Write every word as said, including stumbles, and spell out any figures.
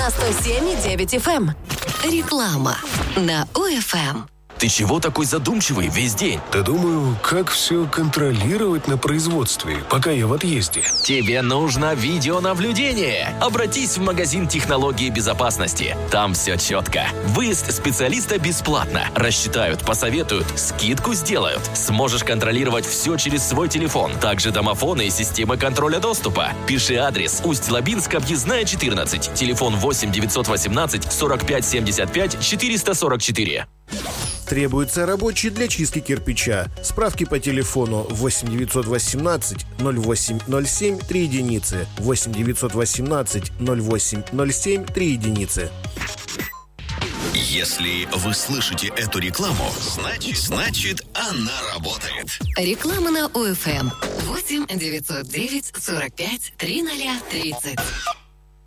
на сто семь и девять эф эм. Реклама на ОФМ. Ты чего такой задумчивый весь день? Да думаю, как все контролировать на производстве, пока я в отъезде. Тебе нужно видеонаблюдение. Обратись в магазин технологии безопасности. Там все четко. Выезд специалиста бесплатно. Рассчитают, посоветуют, скидку сделают. Сможешь контролировать все через свой телефон. Также домофоны и системы контроля доступа. Пиши адрес: Усть-Лабинск, объездная четырнадцать. Телефон восемь девятьсот восемнадцать сорок пять семьдесят пять четыреста сорок четыре. Требуется рабочий для чистки кирпича. Справки по телефону восемь девятьсот восемнадцать ноль восемь ноль семь три единицы. восемь девятьсот восемнадцать ноль восемь ноль семь три единицы. Если вы слышите эту рекламу, значит, значит она работает. Реклама на ОФМ. восемь девятьсот девять сорок пять тридцать тридцать.